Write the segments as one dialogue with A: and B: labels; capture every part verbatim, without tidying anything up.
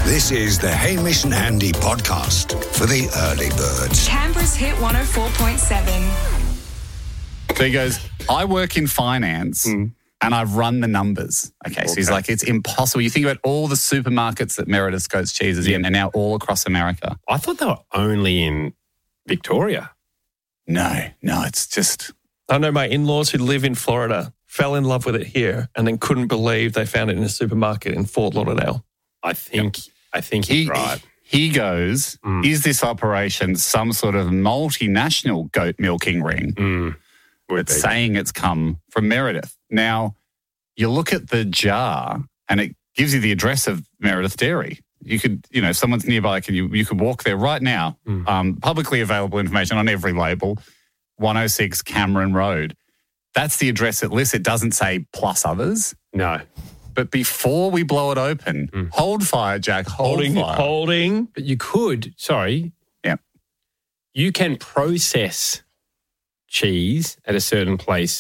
A: This is the Hamish and Andy podcast for the early birds.
B: Canberra's Hit one oh four point seven.
C: So he goes, I work in finance
D: Mm.
C: and I've run the numbers. Okay, so he's
D: Okay.
C: like, it's impossible. You think about all the supermarkets that Meredith Goat's Cheese is in and now all across America.
D: I thought they were only in Victoria.
C: No, no, it's just...
E: I know my in-laws who live in Florida fell in love with it here and then couldn't believe they found it in a supermarket in Fort Lauderdale.
D: I think I think
C: He,
D: he's right.
C: he goes,
D: Mm.
C: is this operation some sort of multinational goat milking ring
D: Mm. Would
C: that's
D: be.
C: saying it's come from Meredith? Now, you look at the jar and it gives you the address of Meredith Dairy. You could, you know, if someone's nearby, can you, you could walk there right now.
D: Mm.
C: Um, publicly available information on every label, one oh six Cameron Road. That's the address it lists. It doesn't say plus others.
D: No.
C: But before we blow it open,
D: Mm.
C: hold fire, Jack, hold
E: Holding,
C: fire.
E: holding.
D: But you could, sorry.
C: Yeah.
D: You can process cheese at a certain place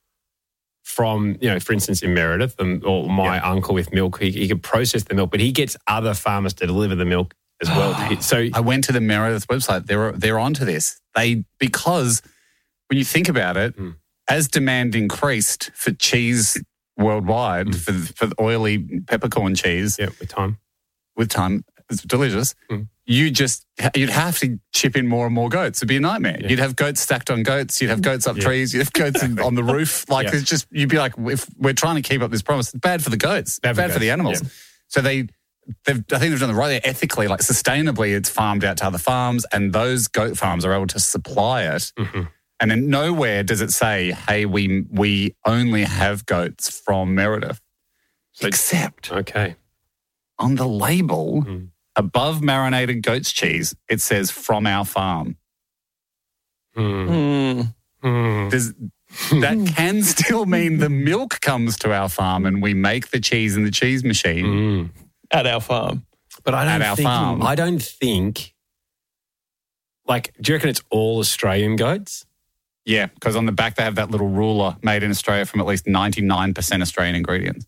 D: from, you know, for instance, in Meredith, um, or my uncle with milk, he, he could process the milk, but he gets other farmers to deliver the milk as well. So
C: I went to the Meredith website. They're they're onto this. They because when you think about it,
D: Mm.
C: as demand increased for cheese worldwide,
D: Mm.
C: for for oily peppercorn cheese,
D: yeah, with time.
C: with time, it's delicious.
D: Mm.
C: You just you'd have to chip in more and more goats. It'd be a nightmare.
D: Yeah.
C: You'd have goats stacked on goats. You'd have goats up
D: Yeah.
C: trees. You'd have goats in, on the roof. Like
D: Yeah.
C: it's just you'd be like, if we're trying to keep up this promise, it's bad for the goats,
D: Bad
C: bad,
D: for
C: for the
D: goats,
C: animals.
D: yeah.
C: So they. They've, I think they've done the right there ethically, like sustainably. It's farmed out to other farms, and those goat farms are able to supply it.
D: Mm-hmm.
C: And then nowhere does it say, "Hey, we we only have goats from Meredith,"
D: So-
C: except
D: Okay.
C: on the label
D: Mm.
C: above marinated goat's cheese, it says "from our farm."
D: Mm.
E: Mm.
D: Mm.
C: Does that can still mean the milk comes to our farm and we make the cheese in the cheese machine?
D: Mm.
E: At our farm.
D: But I don't
C: At our
D: think,
C: farm.
D: I don't think, like, do you reckon it's all Australian goats?
C: Yeah, because on the back they have that little ruler made in Australia from at least ninety-nine percent Australian ingredients.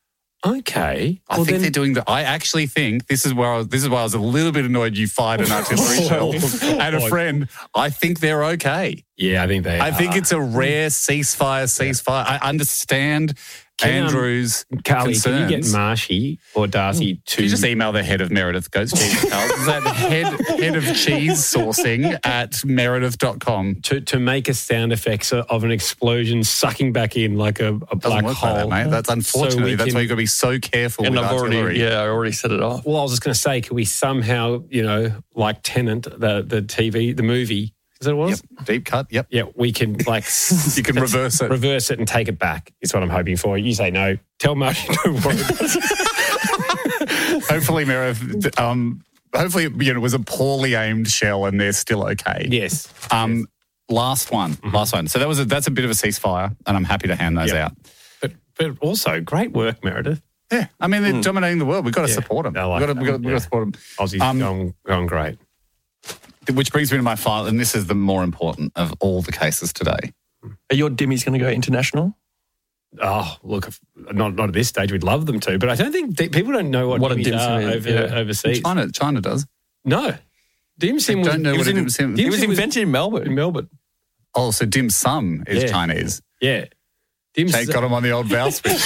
D: Okay.
C: I
D: Well,
C: think
D: then-
C: they're doing the. I actually think this is where I was, this is why I was a little bit annoyed you fired an artillery shell at a friend. I think they're okay.
D: Yeah, I think they
C: I think
D: are.
C: it's a rare ceasefire. Ceasefire. I understand
D: Can, um,
C: Andrew's
D: Carly,
C: concerns.
D: can you get Marshy or Darcy to...
C: Can you just email the head of Meredith Goat's Cheese? Carl? Is that head head of cheese sourcing at meredith dot com?
D: To, to make a sound effects of an explosion sucking back in like a, a
C: Doesn't
D: black
C: work
D: hole.
C: like that, mate. That's unfortunately.
D: we
C: That's
D: can-
C: why you've got to be so careful
E: And
C: with
E: I've already,
C: artillery.
E: yeah, I already set it off.
D: Well, I was just going to say, can we somehow, you know, like Tenet, the, the T V, the movie, is that what it was?
C: Yep. Deep cut. Yep.
D: Yeah, we can like...
C: You can reverse it.
D: Reverse it and take it back is what I'm hoping for. You say no. Tell Marshy don't worry about it.
C: Hopefully, Meredith. Um, hopefully, you know, it was a poorly aimed shell, and they're still okay.
D: Yes.
C: Um, last one. Last one. So that was a, that's a bit of a ceasefire, and I'm happy to hand those
D: Yeah.
C: out.
D: But but also, great work, Meredith.
C: Yeah, I mean they're dominating the world. We've got to
D: Yeah.
C: support them.
D: I like
C: we've got to,
D: that.
C: we've got to, we've got
D: Yeah.
C: to support them.
D: Aussie's
C: Um,
D: going, going great.
C: Which brings me to my final, and this is the more important of all the cases today.
E: Are your dimmies going to go international?
D: Oh, look, if, not not at this stage. We'd love them to, but I don't think th- people don't know what,
E: What a
D: dimmies
E: dim sum
D: are
E: is,
D: over,
E: yeah.
D: overseas.
C: China, China does.
D: No, dim sim
C: I
D: was,
C: don't know
D: it
C: what
D: was
C: a
D: in,
C: dim sim-
D: dim
E: It was
D: sim
E: invented in
D: in
E: Melbourne.
D: Melbourne.
C: Oh, so dim sum is
D: Yeah.
C: Chinese.
D: Yeah, dim
C: Jake
D: sum.
C: got him on the old vowel switch.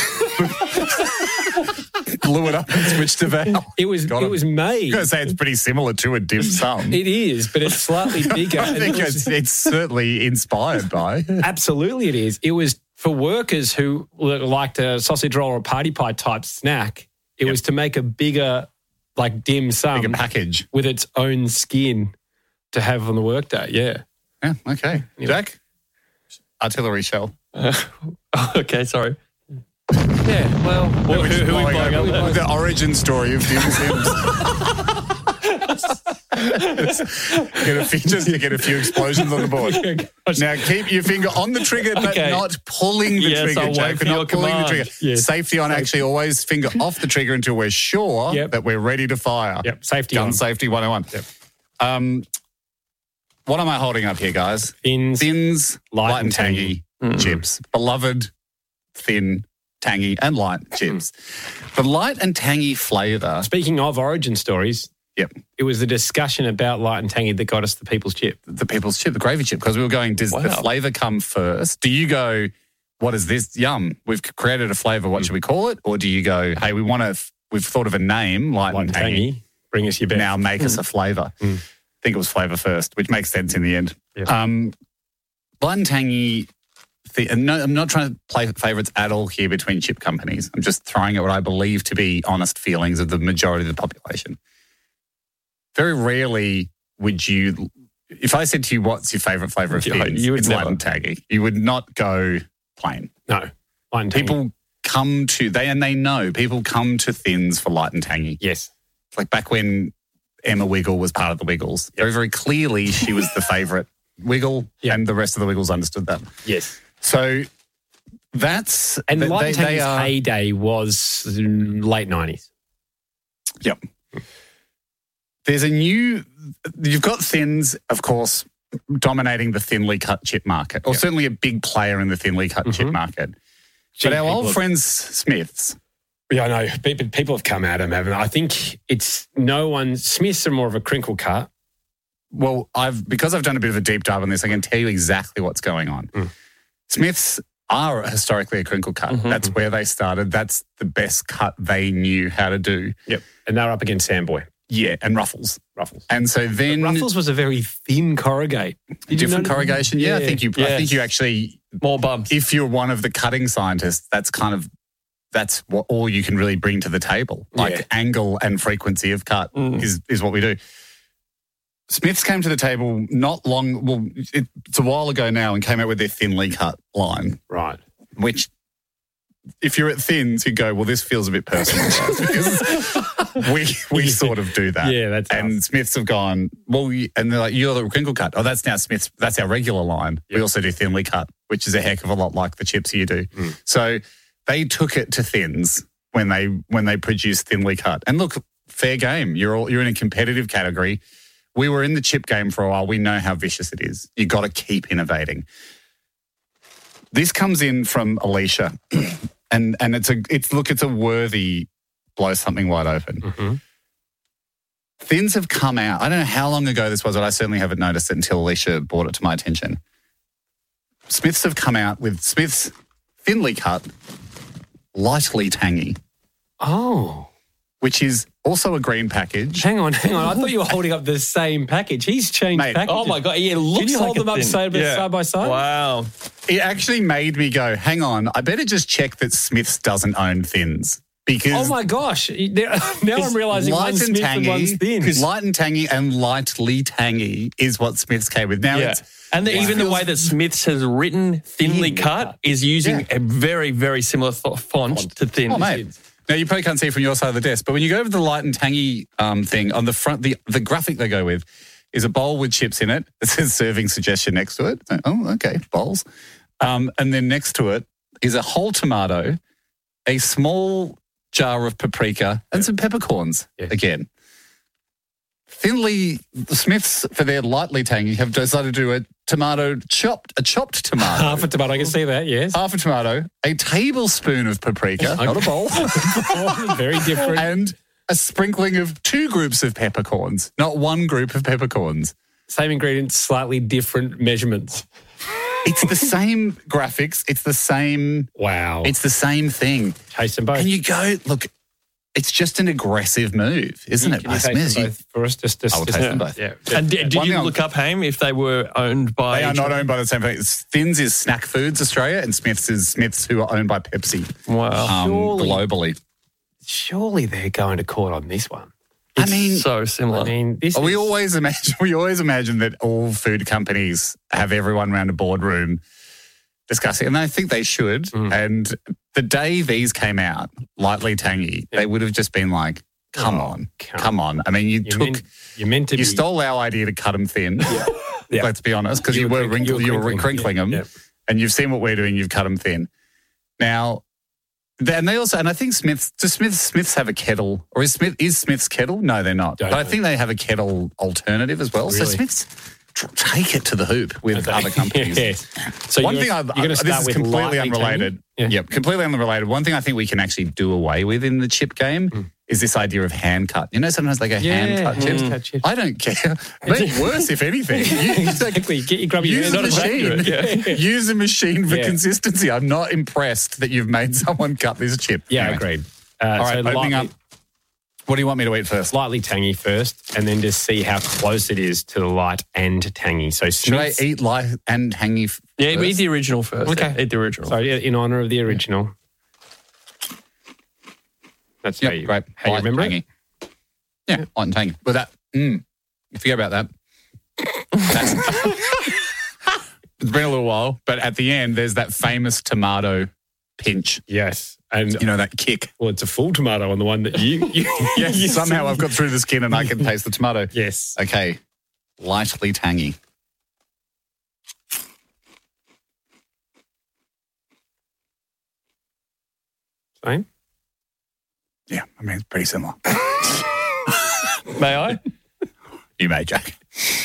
C: Blew it up and switched to vowel.
D: It was
C: Got
D: it
C: him.
D: was made.
C: I'm going to say it's pretty similar to a dim sum.
D: It is, but it's slightly bigger.
C: I
D: And
C: think
D: it was-
C: it's, it's certainly inspired by.
D: Absolutely, it is. It was for workers who liked a sausage roll or a party pie type snack. It
C: Yep.
D: was to make a bigger, like dim sum
C: Like a package.
D: with its own skin to have on the workday. Yeah.
C: Yeah, okay.
D: Yeah.
C: Jack? Artillery shell.
E: Okay, sorry.
D: Yeah. Well,
E: Who- who- who we
C: Blowing
E: blowing
C: over
E: up?
C: the origin story of dim sims. get a few, just to get a few explosions on the board. Now keep your finger on the trigger, but
E: Okay.
C: not pulling the
E: Yes,
C: trigger,
E: I'll wait
C: Jake.
E: for
C: We're
E: your
C: not pulling the
E: command.
C: trigger.
D: Yes.
C: Safety on. Actually, always finger off the trigger until we're sure
D: Yep.
C: that we're ready to fire.
D: Yep. Safety
C: Gun
D: on.
C: safety one oh one.
D: Yep.
C: Um, what am I holding up here, guys?
D: Fins.
C: Thins, light, and tangy,
D: Mm.
C: chips. Beloved, thin, tangy, and light chips. The light and tangy flavour.
D: Speaking of origin stories,
C: Yep.
D: it was the discussion about light and tangy that got us the people's chip.
C: The people's chip, the gravy chip, because we were going, does
E: Wow.
C: the flavour come first? Do you go, what is this? Yum, we've created a flavour, what should we call it? Or do you go, hey, we want to, we've thought of a name, light,
D: Light
C: and
D: and
C: tangy,
D: tangy, bring us your best.
C: now make us a flavour. I think it was flavour first, which makes sense in the end.
D: Yep.
C: Um, light and tangy, the, and no, I'm not trying to play favourites at all here between chip companies. I'm just throwing out what I believe to be honest feelings of the majority of the population. Very rarely would you, if I said to you, what's your favourite flavour of
E: Yeah,
C: Thins?
E: you would
C: It's
E: never.
C: light and tangy. You would not go plain.
D: No, light and tangy.
C: People come to, they and they know, people come to Thins for light and tangy.
D: Yes.
C: It's like back when Emma Wiggle was part of the Wiggles. Very, very clearly she was the favourite Wiggle
D: Yep.
C: and the rest of the Wiggles understood that.
D: Yes.
C: So that's...
D: And
C: they,
D: light
C: they,
D: and
C: they
D: tangy's
C: are,
D: heyday was mm, late nineties.
C: Yep. There's a new, you've got Thins, of course, dominating the thinly cut chip market, or
D: Yep.
C: certainly a big player in the thinly cut chip market.
D: Gee,
C: But our
D: people
C: old
D: have-
C: friends, Smiths,
D: Yeah, I know. People, people have come at him, haven't they? I think it's no one. Smiths are more of a crinkle cut.
C: well, I've because I've done a bit of a deep dive on this, I can tell you exactly what's going on.
D: Mm.
C: Smiths are historically a crinkle cut. That's where they started. That's the best cut they knew how to do.
D: Yep. And they're up against Sandboy.
C: Yeah, and Ruffles.
D: Ruffles.
C: And so then
D: Ruffles was a very thin corrugate. Did you
C: different
D: know-
C: corrugation. Yeah, I think you. I
E: Yes.
C: think you actually.
E: More bumps.
C: If you're one of the cutting scientists, that's kind of that's what all you can really bring to the table. Like
D: Yeah.
C: angle and frequency of cut
E: Mm.
C: is is what we do. Smiths came to the table not long. Well, it, it's a while ago now, and came out with their thinly cut line,
D: Right.
C: which. If you're at Thins, you go, well, this feels a bit personal. because we we sort of do that.
D: Yeah, that's
C: And
D: us.
C: Smiths have gone, well, you- and they're like, you're the crinkle cut. Oh, that's now Smiths. That's our regular line. We
D: Yep.
C: also do thinly cut, which is a heck of a lot like the chips you do.
D: Mm.
C: So they took it to Thins when they when they produced thinly cut. And look, fair game. You're all, you're in a competitive category. We were in the chip game for a while. We know how vicious it is. You got to keep innovating. This comes in from Alicia, and and it's a it's look it's a worthy blow something wide open.
D: Mhm.
C: Thins have come out. I don't know how long ago this was, but I certainly haven't noticed it until Alicia brought it to my attention. Smiths have come out with Smiths thinly cut, lightly tangy,
D: Oh.
C: which is also a green package.
D: Hang on, hang on. I thought you were holding up the same package. He's changed
C: Mate,
D: packages.
E: Oh my God. Yeah, it looks
D: Can you
E: like
D: hold
E: a
D: them up
E: thin-
D: side by-
E: Yeah.
D: side by side?
E: Wow.
C: It actually made me go, hang on, I better just check that Smiths doesn't own Thins. Because
D: Oh my gosh. There- Now I'm realizing
C: light
D: one's
C: and
D: Smith and one's
C: tangy,
D: thin.
C: light and tangy and lightly tangy is what Smiths came with. Now
E: Yeah.
C: it's
E: And the,
C: it
E: even the
C: feels-
E: way that Smiths has written thinly
D: Thinly
E: cut,
D: cut.
E: is using
C: Yeah.
E: a very, very similar th- font, to thin.
C: Oh, mate. Now, you probably can't see from your side of the desk, but when you go over the light and tangy um, thing, on the front, the, the graphic they go with is a bowl with chips in it. It says serving suggestion next to it. Oh, okay, bowls. Um, and then next to it is a whole tomato, a small jar of paprika, and some peppercorns
D: Yeah.
C: again. Thinly, the Smiths, for their lightly tangy, have decided to do a tomato chopped, a chopped tomato.
D: Half a tomato. I can see that, yes.
C: Half a tomato, a tablespoon of paprika, not a bowl,
D: Very different.
C: and a sprinkling of two groups of peppercorns, not one group of peppercorns.
D: Same ingredients, slightly different measurements.
C: It's the same graphics. It's the same.
D: Wow.
C: It's the same thing.
D: Taste them both.
C: And you go, look, it's just an aggressive move, isn't it?
D: Can
C: by
D: you taste
C: Smiths?
D: them
C: You-
D: both for us? Just, just,
C: I will
D: just-
C: taste them both.
D: Yeah.
E: And did, did
C: One
E: you
C: thing
E: look up, Haim, if they were owned by...
C: They are not owned by the same thing. Thins is Snack Foods Australia, and Smiths is Smiths, who are owned by Pepsi
E: Wow.
C: um,
D: Surely.
C: globally.
D: Surely they're going to court on this one.
C: I mean,
E: so similar.
D: I mean, this
C: we
D: is,
C: always imagine we always imagine that all food companies have everyone around a boardroom discussing, and I think they should.
D: Mm.
C: And the day these came out, lightly tangy,
D: Yeah.
C: they would have just been like, "Come
D: Oh,
C: on,
D: come
C: come on!" I mean, you
D: you're
C: took,
D: meant, you're meant to
C: you
D: be.
C: stole our idea to cut them thin.
D: Yeah.
C: Let's be honest, because you,
D: You
C: were
D: were
C: wrinkling,
D: crinkling-
C: you
D: you
C: were
D: were crinkling,
C: crinkling them,
D: yeah, yeah.
C: and you've seen what we're doing. You've cut them thin. Now, and they also, and I think Smiths, do Smiths, Smiths have a kettle, or is Smith is Smith's kettle? No, they're not.
D: Don't
C: but I
D: know.
C: think they have a kettle alternative as well. So
D: Really?
C: Smiths, take it to the hoop with other companies.
D: Yeah. So
C: One
D: you're,
C: thing I,
D: you're going to
C: this
D: start
C: is
D: with
C: completely
D: lightly
C: unrelated.
D: tangy? Yeah.
C: Yep, completely unrelated. One thing I think we can actually do away with in the chip game
D: Mm.
C: is this idea of hand cut. You know, sometimes they go hand cut chips.
D: hand cut chips.
C: I don't care. Make worse if anything. You,
D: Exactly. Get your grubby
C: use
D: hands
C: a
D: on it.
C: machine.
D: Yeah.
C: Use a machine for
D: Yeah.
C: consistency. I'm not impressed that you've made someone cut this chip.
D: Yeah,
C: Anyway.
D: agreed. Uh,
C: All right,
D: so
C: opening
D: lightly,
C: up. What do you want me to eat first?
D: slightly tangy first, and then just see how close it is to the light and tangy. So
C: Should I
D: Smith's,
C: eat light and hangy f-
E: Yeah, eat
C: first?
E: the original first.
D: Okay.
E: Yeah, eat the original.
D: sorry, in honour of the original. That's how
C: Yep,
D: you,
C: great.
D: how you
C: Light
D: remember
C: and
D: it?
C: tangy. Yeah, light and tangy. But that, mm, forget about that. That's, it's been a little while, but at the end, there's that famous tomato pinch.
D: Yes. And
C: You know, that kick.
D: well, it's a full tomato on the one that you. you
C: Yes,
D: you
C: somehow
D: said.
C: I've got through the skin and I can taste the tomato.
D: Yes.
C: Okay, lightly tangy.
D: Same.
C: Yeah, I mean, it's pretty similar.
E: May I?
C: You may, Jack.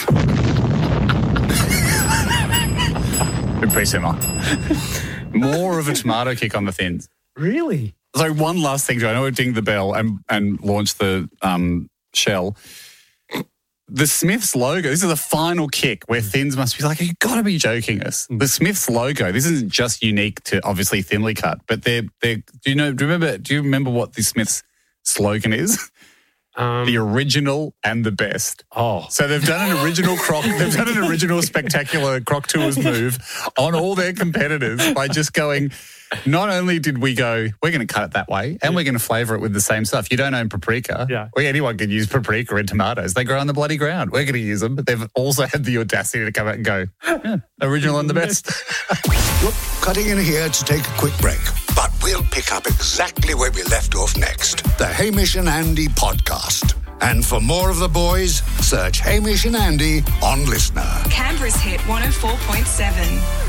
C: Pretty similar. More of a tomato kick on the thins.
D: Really?
C: So one last thing, Joe. I know we've dinged the bell and, and launched the um, shell. The Smiths logo, this is the final kick where Thins must be like, you've got to be joking us. The Smiths logo, this isn't just unique to obviously Thinly Cut, but they're, they're do you know, do you remember, do you remember what the Smiths slogan is?
D: Um,
C: The original and the best.
D: oh.
C: So they've done an original croc, they've done an original spectacular Croc Tours move on all their competitors by just going, not only did we go, we're going to cut it that way and we're going to flavour it with the same stuff. You don't own paprika.
D: Yeah.
C: Well, anyone can use paprika and tomatoes. They grow on the bloody ground. We're going to use them. But they've also had the audacity to come out and go, yeah, original and the best.
A: Look, cutting in here to take a quick break, but we'll pick up exactly where we left off next. The Hamish and Andy podcast. And for more of the boys, search Hamish and Andy on Listener.
B: Canberra's hit one oh four point seven.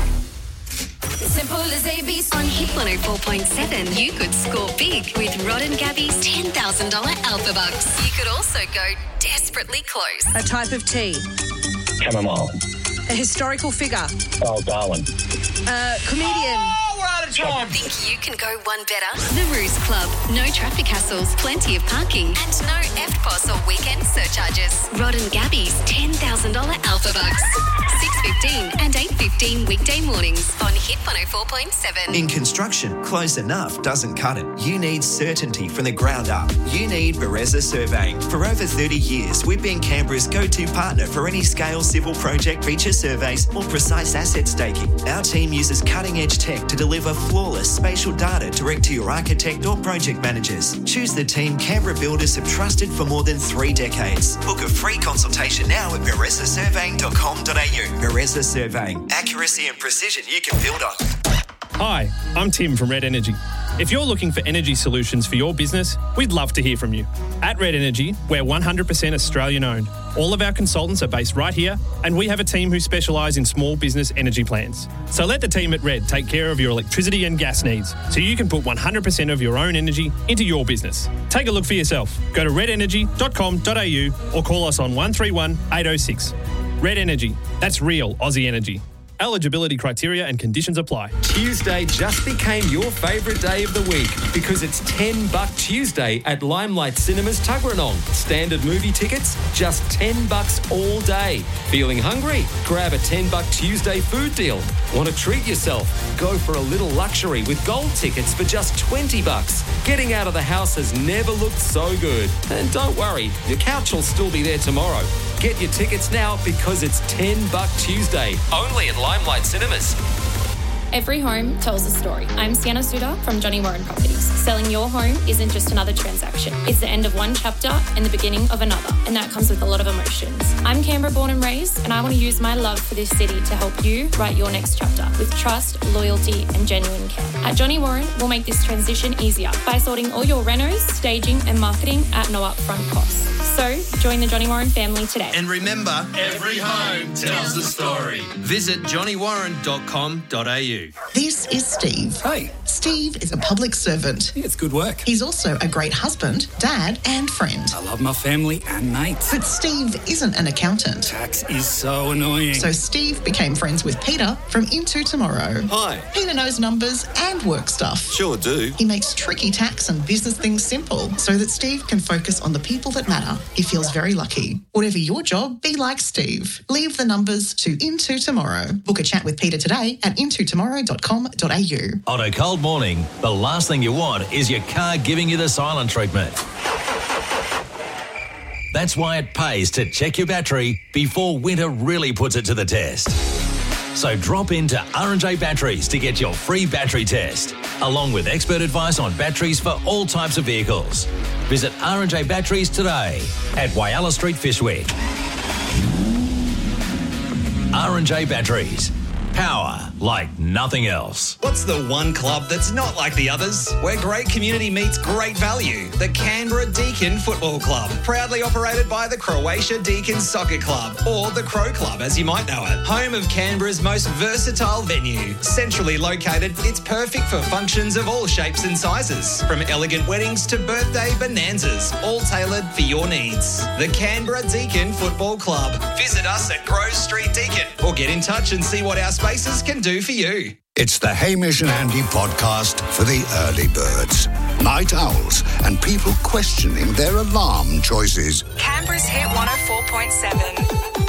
F: Simple as A B C. On Hit one oh four point seven, you could score big with Rod and Gabby's ten thousand dollars Alpha Bucks. You could also go desperately close.
G: A type of tea.
H: Chamomile.
G: A historical figure.
H: Oh, Darwin.
G: A comedian.
F: Think you can go one better? The Ruse Club. No traffic hassles, plenty of parking, and no F P O S or weekend surcharges. Rod and Gabby's ten thousand dollars Alpha Bucks. six fifteen and eight fifteen weekday mornings on Hit one oh four point seven.
I: In construction, close enough doesn't cut it. You need certainty from the ground up. You need Bereza Surveying. For over thirty years, we've been Canberra's go-to partner for any scale civil project feature surveys or precise asset staking. Our team uses cutting-edge tech to deliver flawless spatial data direct to your architect or project managers. Choose the team Canberra builders have trusted for more than three decades. Book a free consultation now at bereza surveying dot com dot a u. Bereza Surveying. Accuracy and precision you can build on.
J: Hi, I'm Tim from Red Energy. If you're looking for energy solutions for your business, we'd love to hear from you. At Red Energy, we're one hundred percent Australian owned. All of our consultants are based right here, and we have a team who specialise in small business energy plans. So let the team at Red take care of your electricity and gas needs so you can put one hundred percent of your own energy into your business. Take a look for yourself. Go to red energy dot com dot a u or call us on one three one, eight oh six. Red Energy, that's real Aussie energy. Eligibility criteria and conditions apply.
K: Tuesday just became your favourite day of the week because it's ten buck Tuesday at Limelight Cinemas Tuggeranong. Standard movie tickets, just ten bucks all day. Feeling hungry? Grab a ten buck Tuesday food deal. Want to treat yourself? Go for a little luxury with gold tickets for just twenty bucks. Getting out of the house has never looked so good. And don't worry, your couch will still be there tomorrow. Get your tickets now because it's ten buck Tuesday, only at Limelight Cinemas.
L: Every home tells a story. I'm Sienna Suda from Johnny Warren Properties. Selling your home isn't just another transaction. It's the end of one chapter and the beginning of another, and that comes with a lot of emotions. I'm Canberra born and raised, and I want to use my love for this city to help you write your next chapter with trust, loyalty, and genuine care. At Johnny Warren, we'll make this transition easier by sorting all your renos, staging, and marketing at no upfront costs. So join the Johnny Warren family today.
M: And remember,
N: every home tells a story.
M: Visit johnny warren dot com dot a u.
O: This is Steve.
N: Hey.
O: Steve is a public servant.
N: Yeah, it's good work.
O: He's also a great husband, dad, and friend.
N: I love my family and mates.
O: But Steve isn't an accountant.
N: Tax is so annoying.
O: So Steve became friends with Peter from Into Tomorrow.
P: Hi.
O: Peter knows numbers and work stuff.
P: Sure do.
O: He makes tricky tax and business things simple so that Steve can focus on the people that matter. He feels very lucky. Whatever your job, be like Steve. Leave the numbers to Into Tomorrow. Book a chat with Peter today at into tomorrow dot com dot a u.
Q: On a cold morning, the last thing you want is your car giving you the silent treatment. That's why it pays to check your battery before winter really puts it to the test. So drop into R and J Batteries to get your free battery test, along with expert advice on batteries for all types of vehicles. Visit R and J Batteries today at Whyalla Street, Fishwick. R and J Batteries. Power like nothing else.
I: What's the one club that's not like the others? Where great community meets great value. The Canberra Deakin Football Club. Proudly operated by the Croatia Deakin Soccer Club, or the Crow Club as you might know it. Home of Canberra's most versatile venue. Centrally located, it's perfect for functions of all shapes and sizes. From elegant weddings to birthday bonanzas, all tailored for your needs. The Canberra Deakin Football Club. Visit us at Grove Street Deakin, or get in touch and see what our spaces can do for you.
A: It's the Hamish and Andy podcast for the early birds, night owls, and people questioning their alarm choices.
B: Canberra's Hit one oh four point seven.